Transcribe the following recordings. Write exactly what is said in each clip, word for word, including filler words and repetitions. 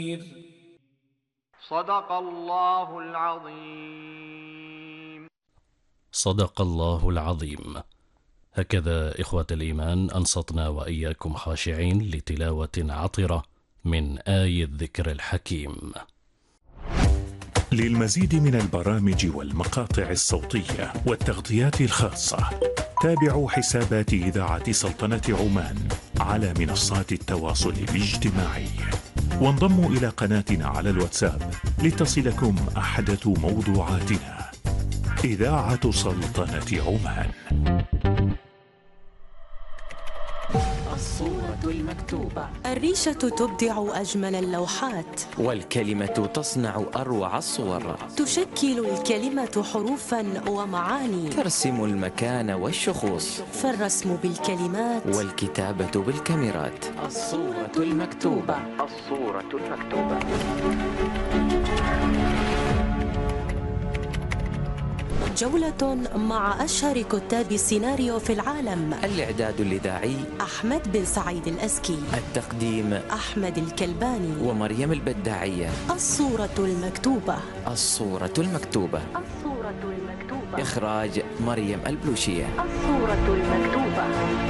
صدق الله العظيم. صدق الله العظيم. هكذا إخوة الإيمان أنصتنا وإياكم خاشعين لتلاوة عطرة من آي الذكر الحكيم. للمزيد من البرامج والمقاطع الصوتية والتغطيات الخاصة تابعوا حسابات إذاعة سلطنة عمان على منصات التواصل الاجتماعي، وانضموا إلى قناتنا على الواتساب لتصلكم أحدث موضوعاتنا. إذاعة سلطنة عمان. الصورة المكتوبة. الريشة تبدع أجمل اللوحات، والكلمة تصنع أروع الصور. تشكل الكلمة حروفا ومعاني، ترسم المكان والشخوص، فالرسم بالكلمات والكتابة بالكاميرات. الصورة المكتوبة. الصورة المكتوبة. جولة مع أشهر كتاب السيناريو في العالم. الإعداد الإذاعي أحمد بن سعيد الأزكي، التقديم أحمد الكلباني ومريم البداعية. الصورة المكتوبة. الصورة المكتوبة. الصورة المكتوبة. إخراج مريم البلوشية. الصورة المكتوبة.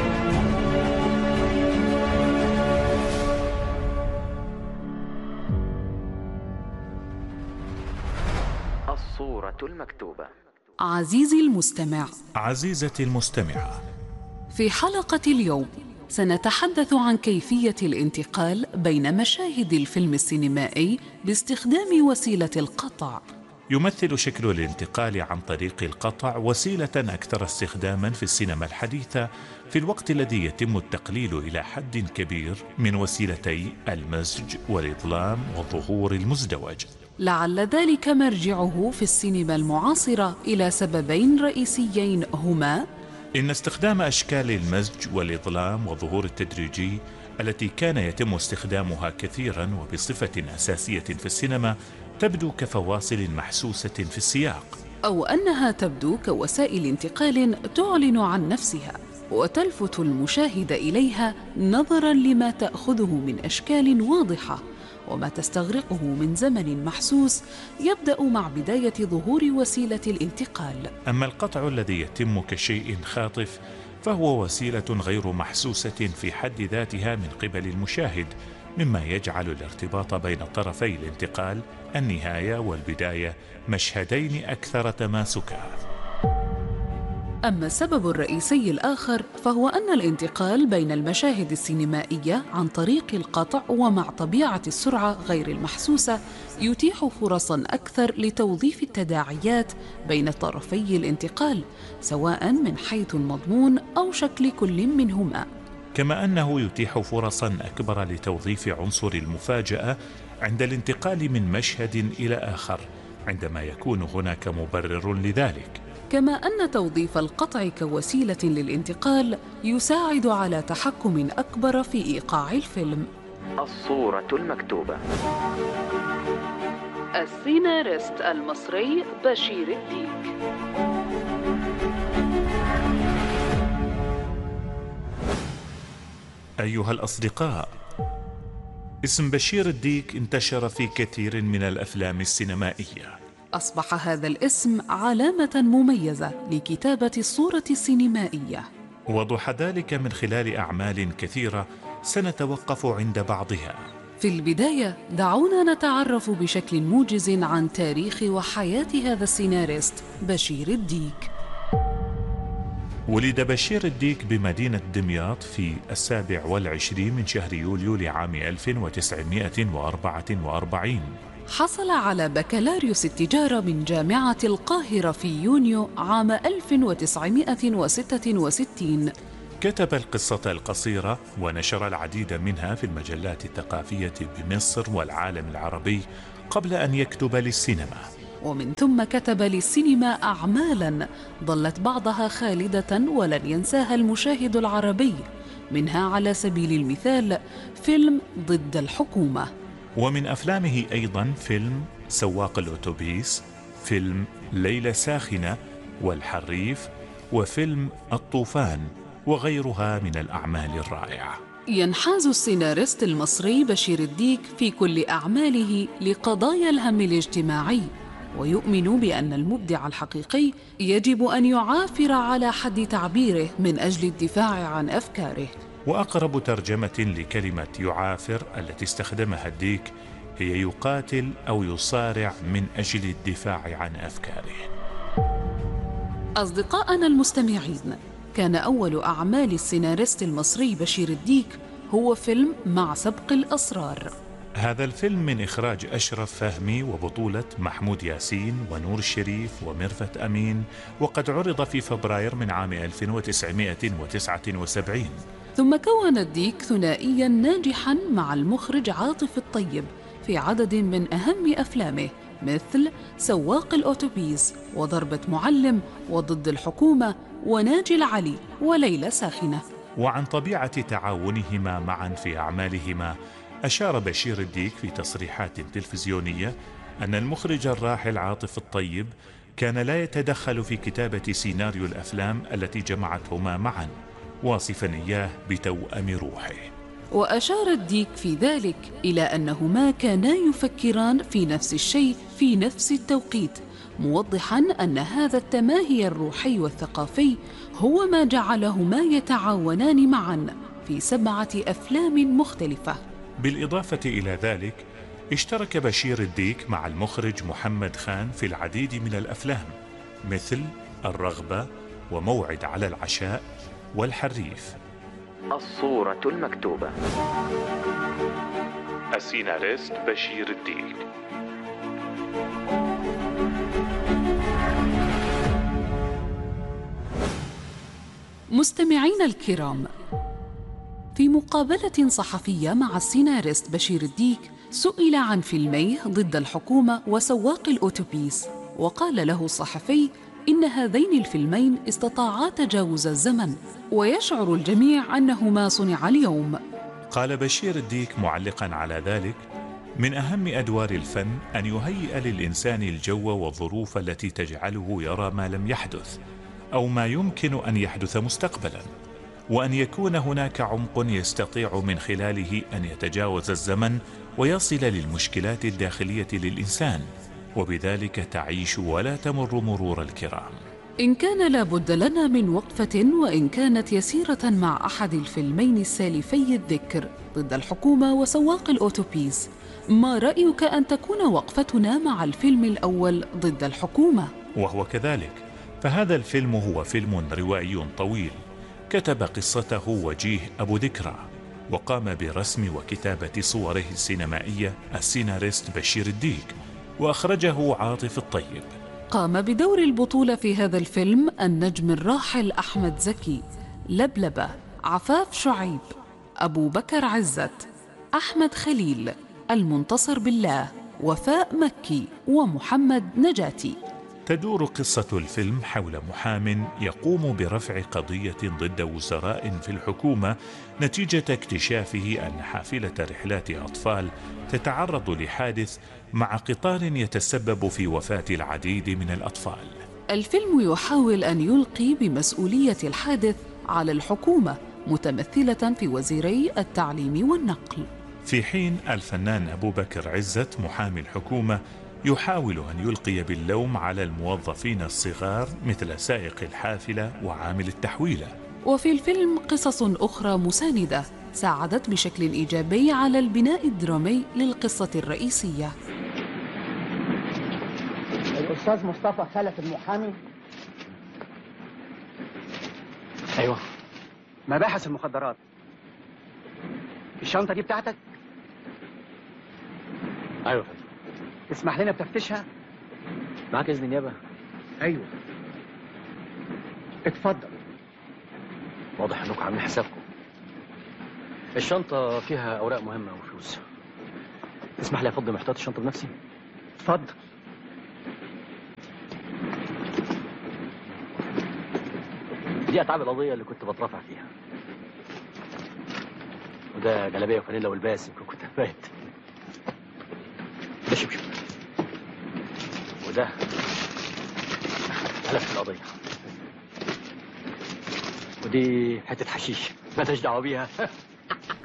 الصورة المكتوبة. عزيزي المستمع، عزيزتي المستمعة، في حلقة اليوم سنتحدث عن كيفية الانتقال بين مشاهد الفيلم السينمائي باستخدام وسيلة القطع. يمثل شكل الانتقال عن طريق القطع وسيلة أكثر استخداما في السينما الحديثة، في الوقت الذي يتم التقليل إلى حد كبير من وسيلتي المزج والإظلام والظهور المزدوج. لعل ذلك مرجعه في السينما المعاصرة إلى سببين رئيسيين هما: إن استخدام أشكال المزج والإظلام والظهور التدريجي التي كان يتم استخدامها كثيرا وبصفة أساسية في السينما تبدو كفواصل محسوسة في السياق، أو أنها تبدو كوسائل انتقال تعلن عن نفسها وتلفت المشاهد إليها نظرا لما تأخذه من أشكال واضحة وما تستغرقه من زمن محسوس يبدأ مع بداية ظهور وسيلة الانتقال. أما القطع الذي يتم كشيء خاطف فهو وسيلة غير محسوسة في حد ذاتها من قبل المشاهد، مما يجعل الارتباط بين طرفي الانتقال النهاية والبداية مشهدين أكثر تماسكا. أما السبب الرئيسي الآخر فهو أن الانتقال بين المشاهد السينمائية عن طريق القطع ومع طبيعة السرعة غير المحسوسة يتيح فرصاً أكثر لتوظيف التداعيات بين طرفي الانتقال، سواء من حيث المضمون أو شكل كل منهما، كما أنه يتيح فرصاً أكبر لتوظيف عنصر المفاجأة عند الانتقال من مشهد إلى آخر عندما يكون هناك مبرر لذلك. كما أن توظيف القطع كوسيلة للانتقال يساعد على تحكم أكبر في إيقاع الفيلم. الصورة المكتوبة. السيناريست المصري بشير الديك. أيها الأصدقاء، اسم بشير الديك انتشر في كثير من الأفلام السينمائية. أصبح هذا الاسم علامة مميزة لكتابة الصورة السينمائية. وضح ذلك من خلال أعمال كثيرة سنتوقف عند بعضها. في البداية دعونا نتعرف بشكل موجز عن تاريخ وحياة هذا السيناريست بشير الديك. ولد بشير الديك بمدينة دمياط في السابع والعشرين من شهر يوليو لعام ألف وتسعمائة وأربعة وأربعين. حصل على بكالوريوس التجارة من جامعة القاهرة في يونيو عام ألف وتسعمائة وستة وستين. كتب القصة القصيرة ونشر العديد منها في المجلات الثقافية بمصر والعالم العربي قبل أن يكتب للسينما، ومن ثم كتب للسينما أعمالاً ظلت بعضها خالدة ولن ينساها المشاهد العربي، منها على سبيل المثال فيلم ضد الحكومة. ومن أفلامه أيضا فيلم سواق الأوتوبيس، فيلم ليلة ساخنة والحريف، وفيلم الطوفان، وغيرها من الأعمال الرائعة. ينحاز السيناريست المصري بشير الديك في كل أعماله لقضايا الهم الاجتماعي، ويؤمن بأن المبدع الحقيقي يجب أن يعافر على حد تعبيره من أجل الدفاع عن أفكاره. وأقرب ترجمة لكلمة يعافر التي استخدمها الديك هي يقاتل أو يصارع من أجل الدفاع عن أفكاره. أصدقائنا المستمعين، كان أول أعمال السيناريست المصري بشير الديك هو فيلم مع سبق الأسرار. هذا الفيلم من إخراج أشرف فهمي وبطولة محمود ياسين ونور الشريف وميرفت أمين، وقد عرض في فبراير من عام ألف وتسعمائة وتسعة وسبعين. ثم كون الديك ثنائيا ناجحا مع المخرج عاطف الطيب في عدد من أهم أفلامه مثل سواق الأوتوبيس وضربة معلم وضد الحكومة وناجي العلي وليلى ساخنة. وعن طبيعة تعاونهما معا في أعمالهما أشار بشير الديك في تصريحات تلفزيونية أن المخرج الراحل عاطف الطيب كان لا يتدخل في كتابة سيناريو الأفلام التي جمعتهما معا، واصفا إياه بتوأم روحه. وأشار الديك في ذلك إلى أنهما كانا يفكران في نفس الشيء في نفس التوقيت، موضحا أن هذا التماهي الروحي والثقافي هو ما جعلهما يتعاونان معا في سبعة أفلام مختلفة. بالإضافة إلى ذلك اشترك بشير الديك مع المخرج محمد خان في العديد من الأفلام مثل الرغبة وموعد على العشاء والحريف. الصورة المكتوبة. السيناريست بشير الديك. مستمعين الكرام، في مقابلة صحفية مع السيناريست بشير الديك سئل عن فيلميه ضد الحكومة وسواق الأوتوبيس، وقال له الصحفي إن هذين الفيلمين استطاعا تجاوز الزمن ويشعر الجميع أنهما صنعا اليوم. قال بشير الديك معلقا على ذلك: من أهم أدوار الفن أن يهيئ للإنسان الجو والظروف التي تجعله يرى ما لم يحدث أو ما يمكن أن يحدث مستقبلا، وأن يكون هناك عمق يستطيع من خلاله أن يتجاوز الزمن ويصل للمشكلات الداخلية للإنسان، وبذلك تعيش ولا تمر مرور الكرام. إن كان لابد لنا من وقفة وإن كانت يسيرة مع أحد الفيلمين السالفي الذكر ضد الحكومة وسواق الأوتوبيس، ما رأيك أن تكون وقفتنا مع الفيلم الأول ضد الحكومة؟ وهو كذلك، فهذا الفيلم هو فيلم روائي طويل كتب قصته وجيه أبو ذكرى، وقام برسم وكتابة صوره السينمائية السيناريست بشير الديك، وأخرجه عاطف الطيب. قام بدور البطولة في هذا الفيلم النجم الراحل أحمد زكي، لبلبة، عفاف شعيب، أبو بكر عزت، أحمد خليل، المنتصر بالله، وفاء مكي، ومحمد نجاتي. تدور قصة الفيلم حول محام يقوم برفع قضية ضد وزراء في الحكومة نتيجة اكتشافه أن حافلة رحلات أطفال تتعرض لحادث مع قطار يتسبب في وفاة العديد من الأطفال. الفيلم يحاول أن يلقي بمسؤولية الحادث على الحكومة متمثلة في وزيري التعليم والنقل، في حين الفنان أبو بكر عزت محامي الحكومة يحاول أن يلقي باللوم على الموظفين الصغار مثل سائق الحافلة وعامل التحويلة. وفي الفيلم قصص أخرى مساندة ساعدت بشكل إيجابي على البناء الدرامي للقصة الرئيسية. الأستاذ مصطفى خلف المحامي. أيوة، مباحث المخدرات. الشنطة دي بتاعتك؟ أيوة فندم. تسمح لنا بتفتشها؟ معاك إذن نيابة؟ أيوة اتفضل. واضح إنكم عاملين حسابكم. الشنطة فيها أوراق مهمة وفلوس. تسمح لي أفضي محتويات الشنطة بنفسي؟ اتفضل. دي أتعاب القضية اللي كنت بترافع فيها. وده جلابية وفانيلا والباس كنت بايت. ده شبشب. وده ملف القضية. ودي حتة حشيش مالهاش دعوة بيها.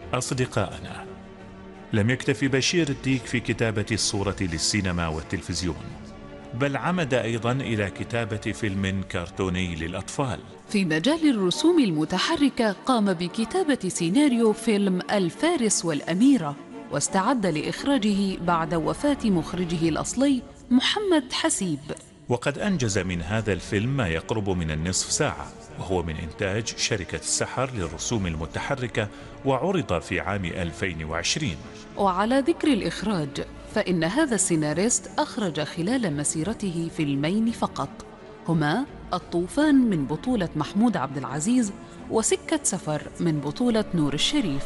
أصدقائنا، لم يكتفي بشير الديك في كتابة الصورة للسينما والتلفزيون، بل عمد أيضا إلى كتابة فيلم كرتوني للأطفال. في مجال الرسوم المتحركة قام بكتابة سيناريو فيلم الفارس والأميرة، واستعد لإخراجه بعد وفاة مخرجه الأصلي محمد حسيب. وقد أنجز من هذا الفيلم ما يقرب من النصف ساعة، وهو من إنتاج شركة السحر للرسوم المتحركة، وعرض في عام ألفين وعشرين. وعلى ذكر الإخراج، فإن هذا السيناريست أخرج خلال مسيرته فيلمين فقط، هما الطوفان من بطولة محمود عبد العزيز، وسكة سفر من بطولة نور الشريف.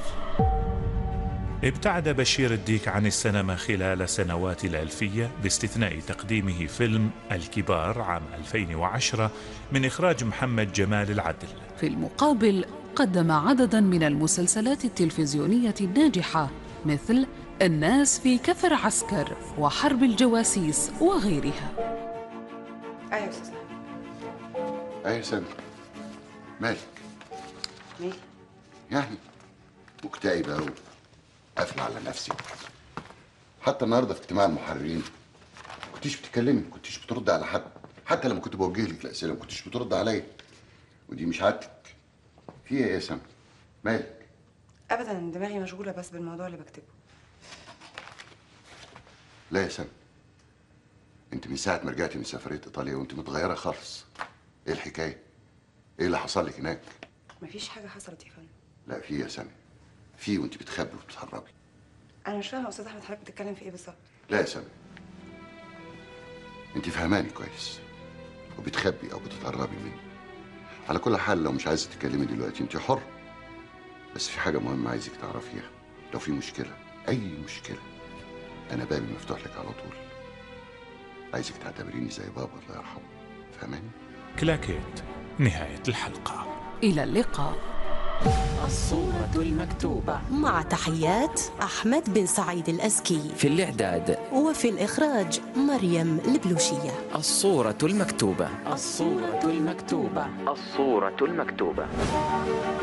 ابتعد بشير الديك عن السينما خلال سنوات الألفية، باستثناء تقديمه فيلم الكبار عام ألفين وعشرة من إخراج محمد جمال العدل. في المقابل قدم عددا من المسلسلات التلفزيونية الناجحة، مثل الناس في كفر عسكر وحرب الجواسيس وغيرها. أيوة أستاذ. أيوة سامي، مالك؟ مالك؟ يعني مكتئبة وقافلة على نفسي. حتى النهارده في اجتماع المحررين كنتيش بتتكلمي، كنتيش بترد على حد، حتى لما كنت بوجه لك الأسئلة ما كنتيش بترد عليا، ودي مش عادتك. في ايه يا سامي؟ مالك؟ أبدا، دماغي مشغولة بس بالموضوع اللي بكتبه. لا يا سامي، انت من ساعة ما رجعتي من سفرية إيطاليا وانت متغيرة خالص. ايه الحكاية؟ ايه اللي حصل لك هناك؟ مفيش حاجة حصلت يا فندم. لا في يا سامي، في، وانت بتخبي وبتهربي. أنا مش فاهمة يا أستاذ أحمد، حضرتك بتتكلم في إيه بالظبط؟ لا يا سامي، انت فهماني كويس، وبتخبي أو بتتهربي مني. على كل حال لو مش عايزة تتكلمي دلوقتي انت حر، بس في حاجة مهمة عايزك تعرفيها. لو في مشكلة، أي مشكلة، أنا بابي مفتوح لك على طول. عايزك تعتبريني زي بابا الله يرحمه، فهماني؟ كلاكيت، نهاية الحلقة. إلى اللقاء. الصورة المكتوبة، مع تحيات أحمد بن سعيد الأزكي. في الإعداد وفي الإخراج مريم البلوشية. الصورة المكتوبة. الصورة المكتوبة. الصورة المكتوبة.